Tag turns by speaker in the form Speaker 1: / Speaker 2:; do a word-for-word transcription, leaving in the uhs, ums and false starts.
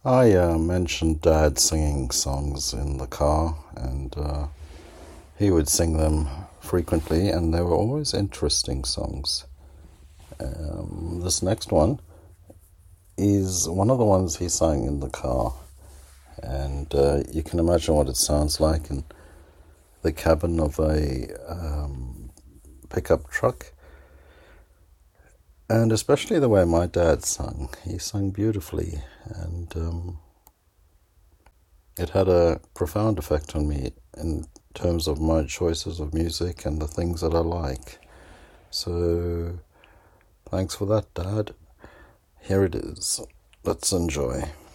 Speaker 1: I uh, mentioned Dad singing songs in the car, and uh, he would sing them frequently, and they were always interesting songs. Um, this next one is one of the ones he sang in the car, and uh, you can imagine what it sounds like in the cabin of a um, pickup truck. And especially the way my dad sang. He sang beautifully, and um, it had a profound effect on me in terms of my choices of music and the things that I like. So, thanks for that, Dad. Here it is. Let's enjoy.